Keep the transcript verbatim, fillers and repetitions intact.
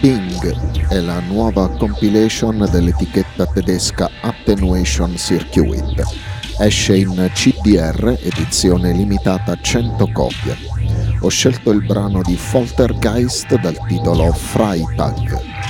Ping è la nuova compilation dell'etichetta tedesca Attenuation Circuit. Esce in C D R, edizione limitata a cento copie. Ho scelto il brano di Foltergeist dal titolo Freitag.